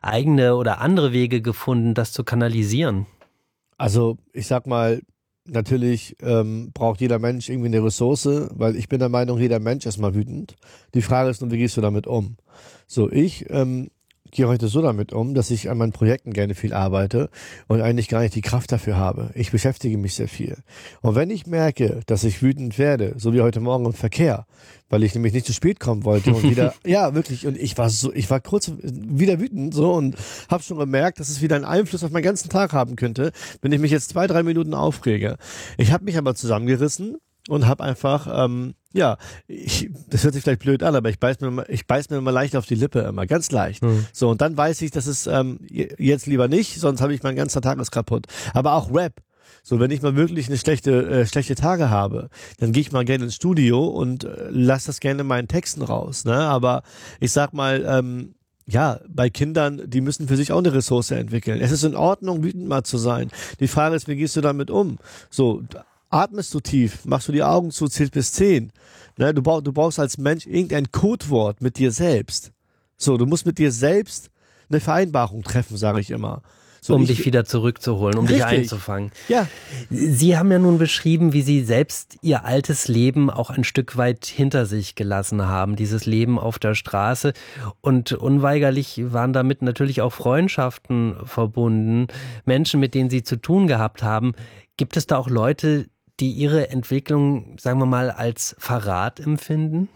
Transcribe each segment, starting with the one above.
eigene oder andere Wege gefunden, das zu kanalisieren? Also ich sag mal, natürlich braucht jeder Mensch irgendwie eine Ressource, weil ich bin der Meinung, jeder Mensch ist mal wütend. Die Frage ist nur, wie gehst du damit um? So, ich gehe heute so damit um, dass ich an meinen Projekten gerne viel arbeite und eigentlich gar nicht die Kraft dafür habe. Ich beschäftige mich sehr viel. Und wenn ich merke, dass ich wütend werde, so wie heute Morgen im Verkehr, weil ich nämlich nicht zu spät kommen wollte und wieder, ja wirklich, und ich war kurz wieder wütend so und habe schon gemerkt, dass es wieder einen Einfluss auf meinen ganzen Tag haben könnte, wenn ich mich jetzt 2, 3 Minuten aufrege. Ich habe mich aber zusammengerissen und habe einfach, das hört sich vielleicht blöd an, aber ich beiß mir immer leicht auf die Lippe, immer ganz leicht. So, und dann weiß ich, dass es jetzt lieber nicht, sonst habe ich mein ganzer Tag ist kaputt. Aber auch Rap. So, wenn ich mal wirklich eine schlechte Tage habe, dann gehe ich mal gerne ins Studio und lass das gerne in meinen Texten raus. Ne? Aber ich sag mal, bei Kindern, die müssen für sich auch eine Ressource entwickeln. Es ist in Ordnung, wütend mal zu sein. Die Frage ist, wie gehst du damit um? So, atmest du tief, machst du die Augen zu, zählst bis 10. Ne, du brauchst als Mensch irgendein Codewort mit dir selbst. So, du musst mit dir selbst eine Vereinbarung treffen, sage ich immer. So, dich wieder zurückzuholen, um dich einzufangen. Ja. Sie haben ja nun beschrieben, wie Sie selbst Ihr altes Leben auch ein Stück weit hinter sich gelassen haben, dieses Leben auf der Straße. Und unweigerlich waren damit natürlich auch Freundschaften verbunden, Menschen, mit denen Sie zu tun gehabt haben. Gibt es da auch Leute, die Ihre Entwicklung, sagen wir mal, als Verrat empfinden?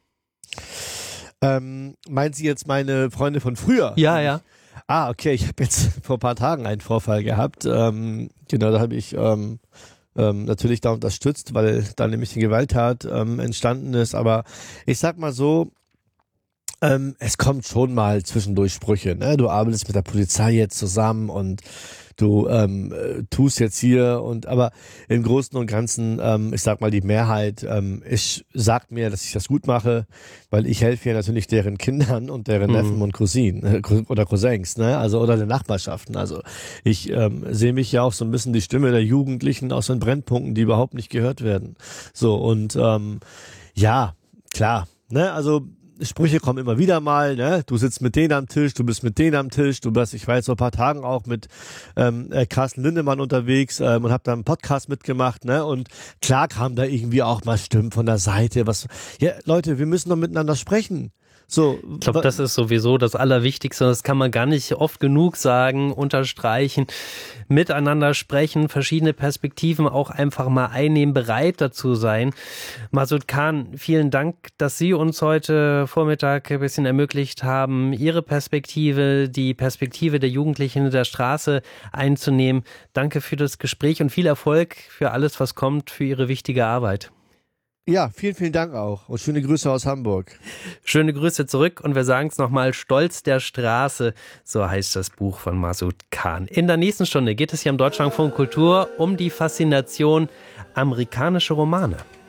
Meinen Sie jetzt meine Freunde von früher? Ja. Okay, ich habe jetzt vor ein paar Tagen einen Vorfall gehabt. Genau, da habe ich natürlich da unterstützt, weil da nämlich eine Gewalttat entstanden ist. Aber ich sag mal so, es kommt schon mal zwischendurch Sprüche. Ne? Du arbeitest mit der Polizei jetzt zusammen und du tust jetzt hier aber im Großen und Ganzen, ich sag mal, die Mehrheit sagt mir, dass ich das gut mache, weil ich helfe ja natürlich deren Kindern und deren Neffen und Cousinen oder Cousins, ne? Also oder den Nachbarschaften. Also ich sehe mich ja auch so ein bisschen die Stimme der Jugendlichen aus den Brennpunkten, die überhaupt nicht gehört werden. So und klar, ne? Also Sprüche kommen immer wieder mal, ne? Du sitzt mit denen am Tisch, du bist mit denen am Tisch, ich war jetzt vor ein paar Tagen auch mit Carsten Lindemann unterwegs und habe da einen Podcast mitgemacht, ne? Und klar kamen da irgendwie auch mal Stimmen von der Seite, Leute, wir müssen doch miteinander sprechen. So, ich glaube, das ist sowieso das Allerwichtigste. Das kann man gar nicht oft genug sagen, unterstreichen, miteinander sprechen, verschiedene Perspektiven auch einfach mal einnehmen, bereit dazu sein. Masood Khan, vielen Dank, dass Sie uns heute Vormittag ein bisschen ermöglicht haben, Ihre Perspektive, die Perspektive der Jugendlichen der Straße einzunehmen. Danke für das Gespräch und viel Erfolg für alles, was kommt, für Ihre wichtige Arbeit. Ja, vielen, vielen Dank auch und schöne Grüße aus Hamburg. Schöne Grüße zurück und wir sagen es nochmal, Stolz der Straße, so heißt das Buch von Masood Khan. In der nächsten Stunde geht es hier im Deutschlandfunk Kultur um die Faszination amerikanische Romane.